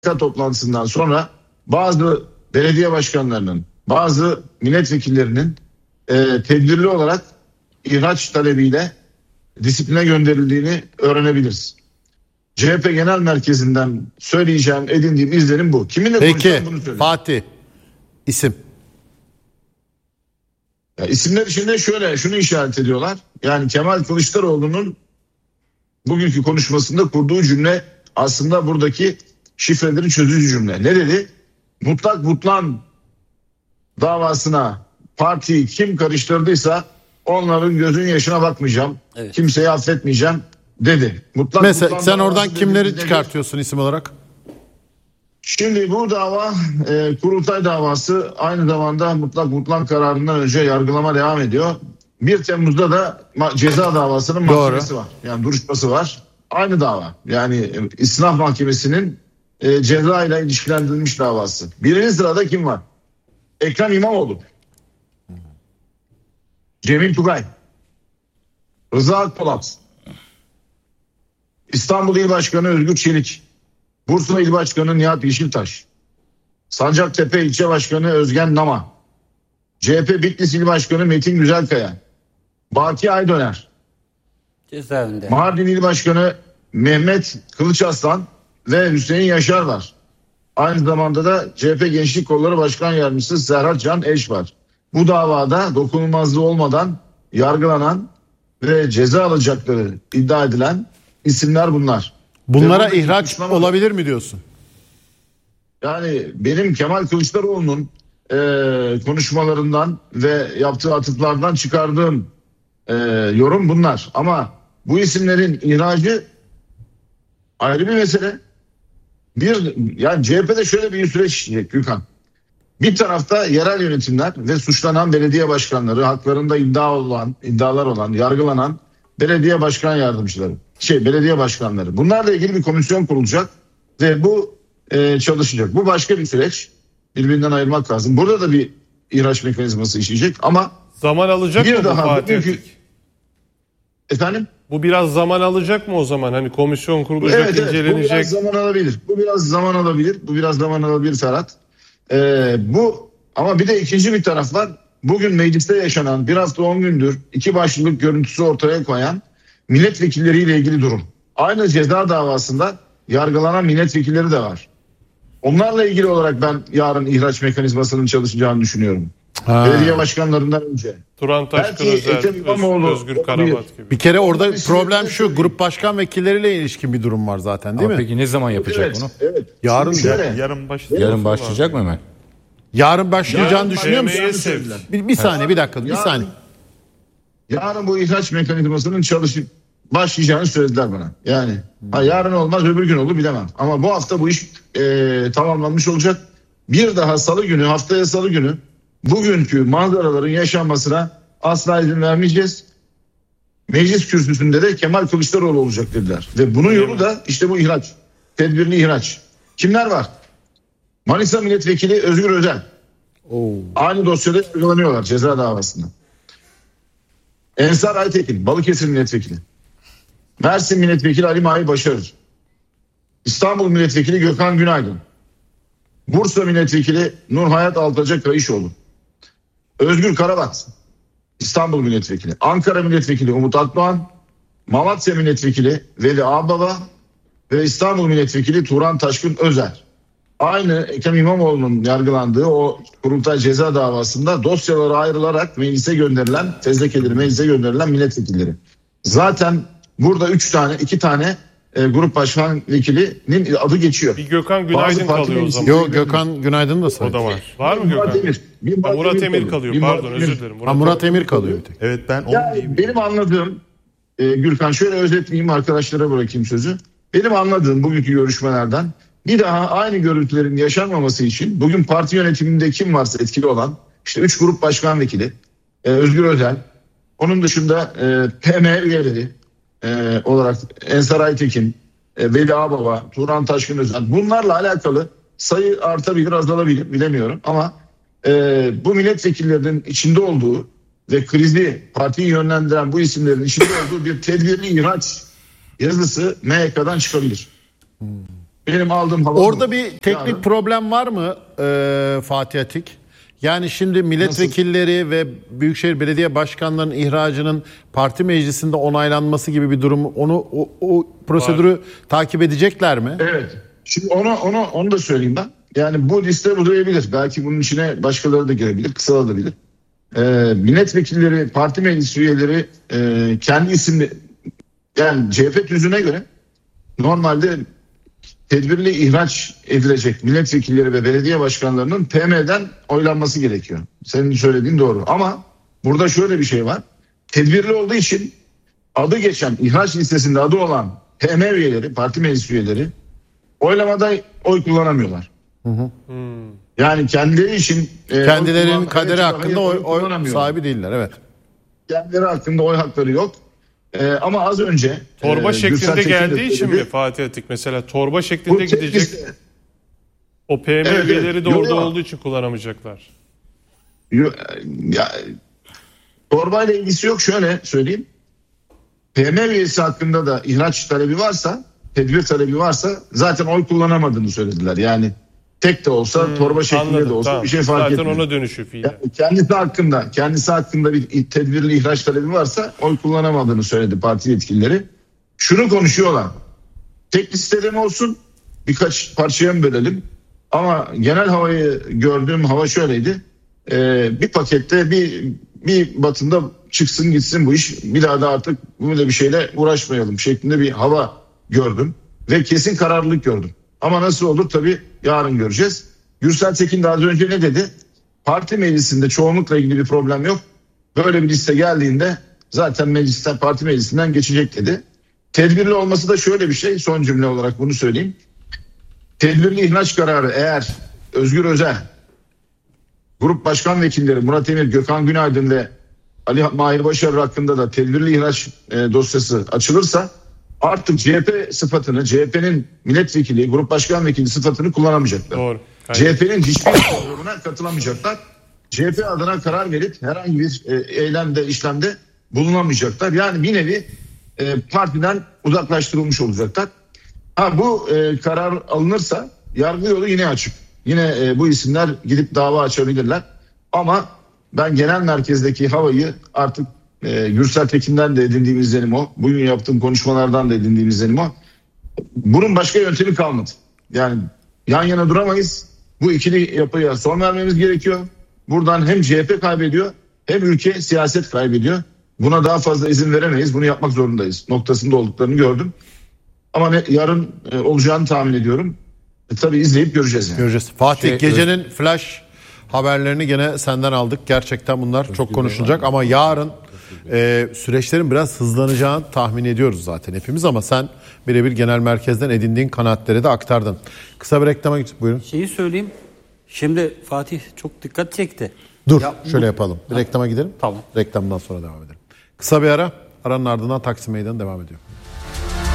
toplantısından sonra bazı belediye başkanlarının, bazı milletvekillerinin tedbirli olarak ihraç talebiyle disipline gönderildiğini öğrenebiliriz. CHP Genel Merkezi'nden söyleyeceğim, edindiğim izlenim bu. Kiminle konuşacağım bunu söyleyeyim. Fatih, isim. Ya isimler içinde şunu işaret ediyorlar. Yani Kemal Kılıçdaroğlu'nun bugünkü konuşmasında kurduğu cümle aslında buradaki şifreleri çözücü cümle. Ne dedi? Mutlak butlan davasına partiyi kim karıştırdıysa onların gözün yaşına bakmayacağım. Evet. Kimseyi affetmeyeceğim dedi. Mutlak mesela sen oradan kimleri çıkartıyorsun isim olarak? Şimdi bu dava kurultay davası, aynı zamanda mutlak butlan kararından önce yargılama devam ediyor. 1 Temmuz'da da ceza davasının mahkemesi var. Yani duruşması var. Aynı dava. Yani İstinaf Mahkemesi'nin ceza ile ilişkilendirilmiş davası. Birinci sırada kim var? Ekrem İmamoğlu, Cemil Tugay, Rıza Akpolat, İstanbul İl Başkanı Özgür Çelik, Bursa İl Başkanı Nihat Yeşiltaş, Sancaktepe İlçe Başkanı Özgen Nama, CHP Bitlis İl Başkanı Metin Güzelkaya, Baki Aydöner, cezaevinde, Mardin İl Başkanı Mehmet Kılıçarslan ve Hüseyin Yaşar var. Aynı zamanda da CHP Gençlik Kolları Başkan Yardımcısı Serhat Can Eş var. Bu davada dokunulmazlığı olmadan yargılanan ve ceza alacakları iddia edilen isimler bunlar. Bunlara ihraç olabilir mi diyorsun? Yani benim Kemal Kılıçdaroğlu'nun konuşmalarından ve yaptığı atıflardan çıkardığım yorum bunlar. Ama bu isimlerin ihracı ayrı bir mesele. Yani CHP'de şöyle bir süreç işleyecek Gülkan. Bir tarafta yerel yönetimler ve suçlanan belediye başkanları, haklarında iddialar olan, yargılanan belediye başkan yardımcıları, belediye başkanları. Bunlarla ilgili bir komisyon kurulacak ve bu çalışacak. Bu başka bir süreç. Birbirinden ayırmak lazım. Burada da bir ihraç mekanizması işleyecek ama zaman alacak mı bu Fatih? Efendim? Bu biraz zaman alacak mı o zaman? Hani komisyon kurulacak, incelenecek. Bu biraz zaman alabilir Ferhat. Bu ama bir de ikinci bir taraf var. Bugün mecliste yaşanan 1 hafta 10 gündür 2 başlılık görüntüsü ortaya koyan milletvekilleriyle ilgili durum. Aynı ceza davasında yargılanan milletvekilleri de var. Onlarla ilgili olarak ben yarın ihraç mekanizmasının çalışacağını düşünüyorum. Belediye başkanlarından önce. Turan Taşkın Özgür Karabat gibi. Bir kere orada problem şu, grup başkan vekilleriyle ilişkin bir durum var zaten değil mi? Peki ne zaman yapacak bunu? Evet. Yarın başlayacak mı hemen? Yarın başlayacağını düşünüyor musun? Bir saniye, bir dakika. Yarın bu ihraç mekanizmasının başlayacağını söylediler bana. Yani yarın olmaz, öbür gün olur bilemem. Ama bu hafta bu iş tamamlanmış olacak. Bir daha haftaya salı günü bugünkü manzaraların yaşanmasına asla izin vermeyeceğiz. Meclis kürsüsünde de Kemal Kılıçdaroğlu olacak dediler. Ve bunun yolu da işte bu ihraç. Tedbirli ihraç. Kimler var? Manisa Milletvekili Özgür Özel. Aynı dosyada yargılanıyorlar ceza davasında. Ensar Aytekin, Balıkesir Milletvekili. Mersin Milletvekili Ali Mahir Başarır. İstanbul Milletvekili Gökhan Günaydın. Bursa Milletvekili Nurhayat Altaca Kayışoğlu. Özgür Karabat, İstanbul Milletvekili. Ankara Milletvekili Umut Akdoğan. Malatya Milletvekili Veli Ağbaba ve İstanbul Milletvekili Turan Taşkın Özer. Aynı Ekrem İmamoğlu'nun yargılandığı o kurultay ceza davasında dosyaları ayrılarak meclise gönderilen milletvekilleri. Zaten burada 2 tane grup başkan vekilinin adı geçiyor. Bir Gökhan Günaydın kalıyor o zaman. Yok, Gökhan Günaydın da sanki. O da var. Var mı Gökhan? Murat Emir kalıyor. Pardon, özür dilerim. Murat Emir kalıyor bir tek. Evet, ben onu diyeyim. Benim anladığım Gürkan, şöyle özetleyeyim, arkadaşlara bırakayım sözü. Benim anladığım bugünkü görüşmelerden bir daha aynı görüntülerin yaşanmaması için bugün parti yönetiminde kim varsa etkili olan 3 grup başkan vekili, Özgür Özel, onun dışında PM üyeleri olarak Ensar Aytekin, Veli Ağbaba, Turan Taşkın Özel, bunlarla alakalı sayı artabilir, azalabilir, bilemiyorum ama bu milletvekillerinin içinde olduğu ve krizi, partiyi yönlendiren bu isimlerin içinde olduğu bir tedbirli ihraç yazısı MYK'dan çıkabilir. Benim aldığım hava Orada bu. bir teknik Yani problem var mı Fatih Atik? Yani şimdi milletvekilleri ve Büyükşehir Belediye Başkanlarının ihracının parti meclisinde onaylanması gibi bir durum, o prosedürü takip edecekler mi? evet. Şimdi onu da söyleyeyim ben. Yani bu liste uzayabilir. Belki bunun içine başkaları da girebilir, kısalabilir. Milletvekilleri, parti meclis üyeleri kendi isimli, yani CHP tüzüğüne göre normalde tedbirli ihraç edilecek milletvekilleri ve belediye başkanlarının PM'den oylanması gerekiyor. Senin söylediğin doğru. Ama burada şöyle bir şey var. Tedbirli olduğu için adı geçen, ihraç listesinde adı olan PM üyeleri, parti meclis üyeleri oylamada oy kullanamıyorlar. Yani kendileri için Kendilerinin kaderi hakkında oy sahibi değiller. Evet. Kendileri hakkında oy hakları yok. Ama az önce Torba şeklinde Gürsel Tekin de geldiği için söyledi. mi Fatih Atik? Mesela torba şeklinde Bu tek gidecek. liste- O PM Evet, üyeleri de yok, orada yok. olduğu için kullanamayacaklar. Ya, torbayla ilgisi yok, şöyle söyleyeyim. PM üyesi hakkında da ihraç talebi varsa, tedbir talebi varsa zaten oy kullanamadığını söylediler. Yani tek de olsa torba şeklinde Anladım, de olsa tamam. bir şey fark Zaten etmiyor. ona dönüşüyor fiilen. Yani kendisi hakkında bir tedbirli ihraç talebi varsa oy kullanamadığını söyledi parti yetkilileri. Şunu konuşuyorlar. Tek listede mi olsun, birkaç parçaya mı bölelim? Ama genel havayı gördüğüm hava şöyleydi. Bir pakette bir batında çıksın gitsin bu iş. Bir daha da artık böyle bir şeyle uğraşmayalım şeklinde bir hava gördüm. Ve kesin kararlılık gördüm. Ama nasıl olur tabii yarın göreceğiz. Gürsel Tekin de az önce ne dedi? Parti meclisinde çoğunlukla ilgili bir problem yok. Böyle bir liste geldiğinde zaten meclisten, parti meclisinden geçecek dedi. Tedbirli olması da şöyle bir şey, son cümle olarak bunu söyleyeyim. Tedbirli ihraç kararı eğer Özgür Özel, grup başkan vekilleri Murat Emir, Gökhan Günaydın ve Ali Mahir Başarır hakkında da tedbirli ihraç dosyası açılırsa artık CHP sıfatını, CHP'nin milletvekili, grup başkan vekili sıfatını kullanamayacaklar. Doğru. CHP'nin hiçbir programına katılamayacaklar. CHP adına karar verip herhangi bir eylemde, işlemde bulunamayacaklar. Yani bir nevi partiden uzaklaştırılmış olacaklar. Bu karar alınırsa yargı yolu yine açık. Yine bu isimler gidip dava açabilirler. Ama ben genel merkezdeki havayı artık Gürsel Tekin'den de edindiğim izlenim o. Bugün yaptığım konuşmalardan da edindiğim izlenim o. Bunun başka yöntemi kalmadı. Yani yan yana duramayız. Bu ikili yapıya son vermemiz gerekiyor. Buradan hem CHP kaybediyor hem ülke siyaset kaybediyor. Buna daha fazla izin veremeyiz. Bunu yapmak zorundayız. Noktasında olduklarını gördüm. Ama yarın olacağını tahmin ediyorum. Tabii izleyip göreceğiz yani. Göreceğiz. Fatih, gecenin flash haberlerini gene senden aldık. Gerçekten bunlar çok konuşulacak ama yarın süreçlerin biraz hızlanacağını tahmin ediyoruz zaten hepimiz, ama sen birebir genel merkezden edindiğin kanaatleri de aktardın. Kısa bir reklama gittik, buyurun. Şeyi söyleyeyim. Şimdi Fatih çok dikkat çekti. Dur Ya, şöyle yapalım. Bir reklama gidelim. Tamam. Reklamdan sonra devam edelim. Kısa bir ara. Aranın ardından Taksim Meydanı devam ediyor.